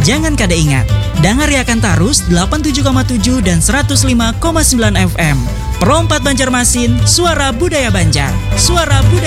Jangan kada ingat, dengar Yakan Tarus 87,7 dan 105,9 FM. Pro 4 Banjarmasin, suara budaya Banjar. Suara budaya